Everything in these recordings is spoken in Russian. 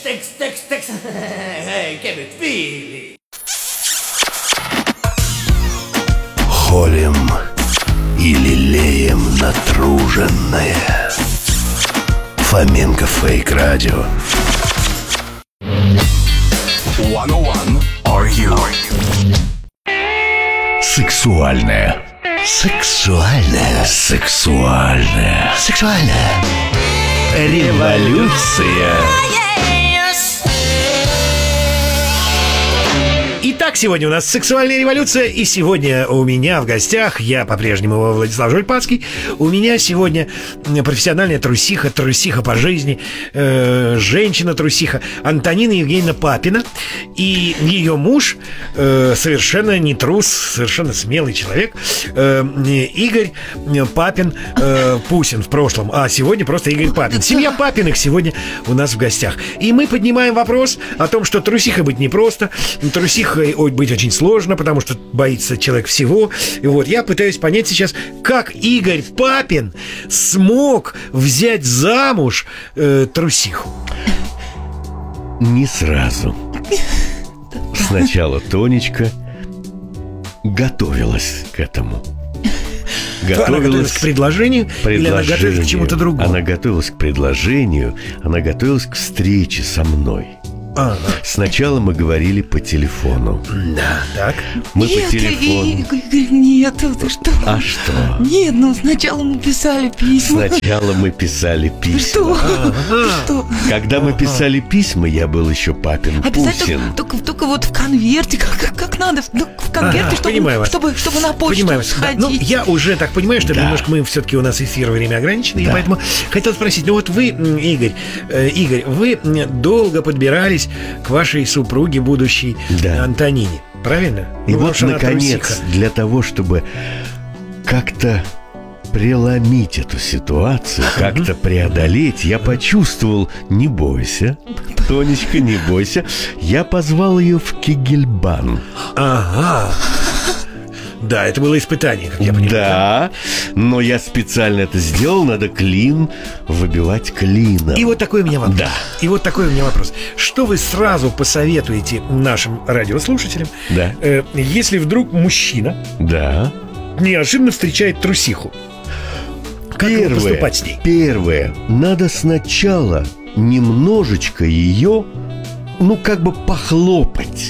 Текс. Кемет Вилли. Холим и лелеем натруженное. Фоменко Фейк Радио. 101 Are You? Сексуальное. Революция. Итак, сегодня у нас сексуальная революция. И сегодня у меня в гостях, я по-прежнему Владислав Жульпацкий. У меня сегодня профессиональная трусиха по жизни, женщина-трусиха Антонина Евгеньевна Папина. И ее муж, совершенно не трус, совершенно смелый человек, Игорь Папин, Пусин в прошлом, а сегодня просто Игорь Папин. Семья Папиных сегодня у нас в гостях. И мы поднимаем вопрос о том, что трусихой быть непросто, трусихой быть очень сложно, потому что боится человек всего. И вот я пытаюсь понять сейчас, как Игорь Папин смог взять замуж трусиху. Не сразу. Сначала Тонечка готовилась к этому. Она готовилась к предложению, или она готовилась к чему-то другому? Она готовилась к предложению, она готовилась к встрече со мной. Ага. Сначала мы говорили по телефону. Да, так. Мы нет, по телефону. Игорь, нет, ты что? А что? Нет, сначала мы писали письма. Сначала мы писали письма. Что? Когда мы писали письма, я был еще Папин Пусин. Обязательно только вот в конверте, как надо, в конверте, чтобы на почту понимаю. сходить. Да, я уже так понимаю, что немножко мы все-таки у нас эфир время ограничено, и поэтому хотел спросить, вот вы, Игорь, вы долго подбирались к вашей супруге будущей Антонине, правильно? И вот, наконец, для того, чтобы как-то преломить эту ситуацию, как-то преодолеть, я почувствовал, не бойся, Тонечка, не бойся, я позвал ее в Кегельбан. Ага. Да, это было испытание, как я понимаю. Да, но я специально это сделал. Надо клин выбивать клином. И вот такой у меня вопрос. Да. И вот такой у меня вопрос. Что вы сразу посоветуете нашим радиослушателям, если вдруг мужчина неожиданно встречает трусиху? Как ему поступать с ней? Первое. Надо сначала немножечко ее, как бы похлопать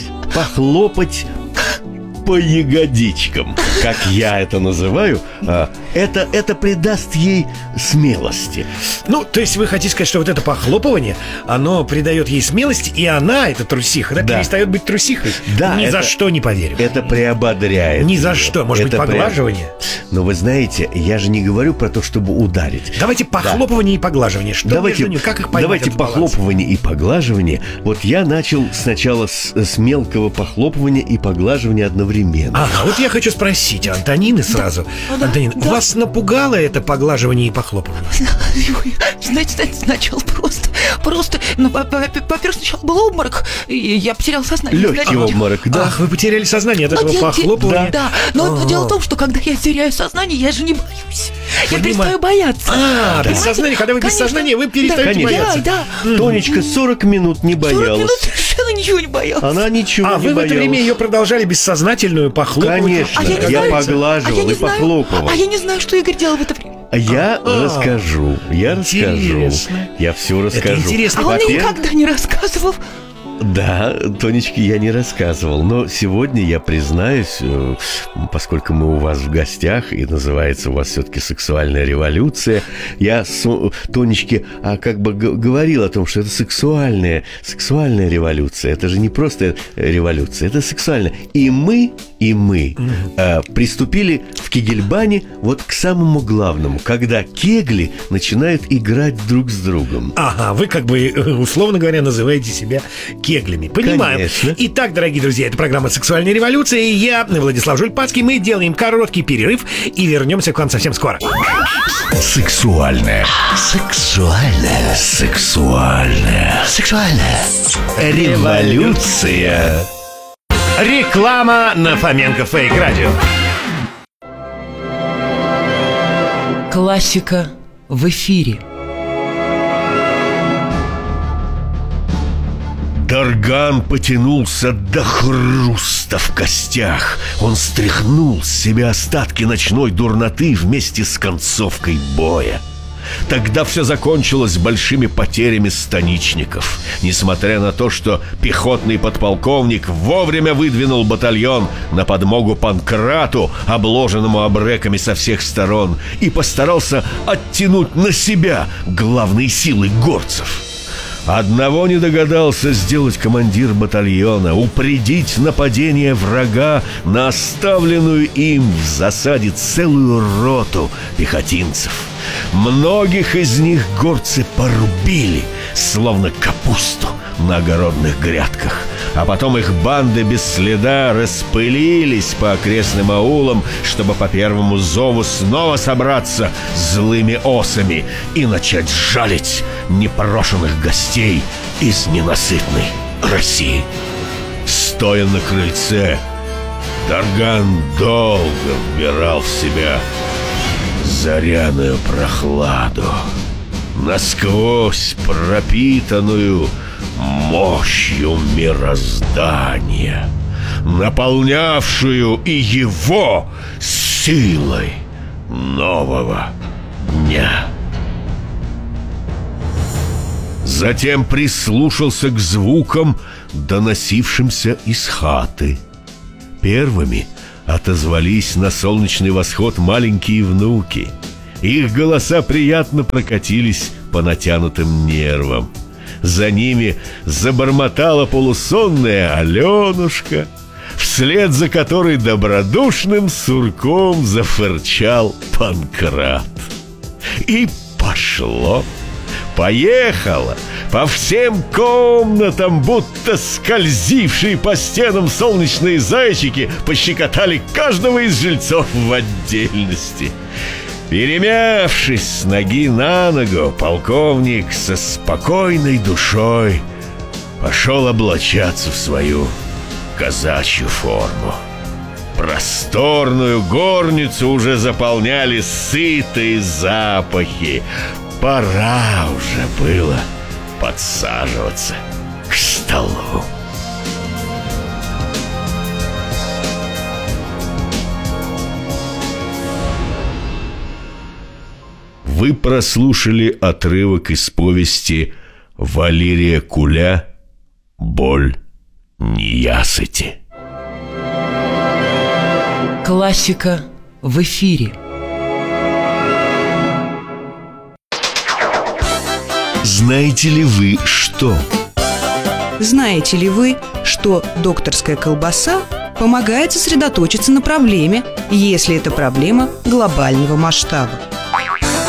по ягодичкам, как я это называю. Это придаст ей смелости. То есть вы хотите сказать, что вот это похлопывание, оно придает ей смелости, и она, эта трусиха, перестает быть трусихой? Да. Ни за что не поверю. Это приободряет. Ни за что. Может быть, поглаживание? Но вы знаете, я же не говорю про то, чтобы ударить. Давайте похлопывание и поглаживание. Что между ними? Как их поймать? Давайте похлопывание и поглаживание. Вот я начал сначала с мелкого похлопывания и поглаживания одновременно. Вот я хочу спросить Антонины сразу. Антонина, вас напугало это поглаживание и похлопывание? Знаете, сначала просто. Во-первых, сначала был обморок, и я потерял сознание. Легкий обморок, да. Ах, вы потеряли сознание от этого похлопывания? Да, но дело в том, что когда я теряю сознание, я же не боюсь. Я перестаю бояться. Без сознания, когда вы без сознания, вы перестаете бояться. Да. Тонечка 40 минут не боялась. 40 минут совершенно ничего не боялась. Она ничего не боялась. А вы в это время ее продолжали бессознательную похлопывать? Конечно, я поглаживал и похлопывал. А я не знаю, что Игорь делал в это время. Я расскажу. Интересно. Я все расскажу. Это интересно. А он мне никогда не рассказывал. Да, Тонечке я не рассказывал. Но сегодня я признаюсь, поскольку мы у вас в гостях, и называется у вас все-таки «Сексуальная революция», я Тонечке говорил о том, что это сексуальная революция. Это же не просто революция, это сексуальная. И мы приступили в Кегельбане вот к самому главному, когда кегли начинают играть друг с другом. Ага, вы условно говоря, называете себя кеглями. Понимаем. Конечно. Итак, дорогие друзья, это программа «Сексуальная революция», и я, Владислав Жульпацкий. Мы делаем короткий перерыв и вернемся к вам совсем скоро. Сексуальная революция. Реклама на Фоменко Фейк Радио. Классика в эфире. Дарган потянулся до хруста в костях. Он стряхнул с себя остатки ночной дурноты вместе с концовкой боя. Тогда все закончилось большими потерями станичников. Несмотря на то, что пехотный подполковник вовремя выдвинул батальон на подмогу Панкрату, обложенному абреками со всех сторон, и постарался оттянуть на себя главные силы горцев. Одного не догадался сделать командир батальона: упредить нападение врага на оставленную им в засаде целую роту пехотинцев. Многих из них горцы порубили, словно капусту на огородных грядках. А потом их банды без следа распылились по окрестным аулам, чтобы по первому зову снова собраться злыми осами и начать жалить непрошенных гостей из ненасытной России. Стоя на крыльце, Дарган долго вбирал в себя заряную прохладу, насквозь пропитанную мощью мироздания, наполнявшую и его силой нового дня. Затем прислушался к звукам, доносившимся из хаты. Первыми отозвались на солнечный восход маленькие внуки. Их голоса приятно прокатились по натянутым нервам. За ними забормотала полусонная Аленушка, вслед за которой добродушным сурком зафырчал Панкрат. И поехало по всем комнатам, будто скользившие по стенам солнечные зайчики пощекотали каждого из жильцов в отдельности. Перемявшись с ноги на ногу, полковник со спокойной душой пошел облачаться в свою казачью форму. Просторную горницу уже заполняли сытые запахи. Пора уже было подсаживаться к столу. Вы прослушали отрывок из повести Валерия Куля «Боль неясыти». Классика в эфире. Знаете ли вы что? Знаете ли вы, что докторская колбаса помогает сосредоточиться на проблеме, если это проблема глобального масштаба?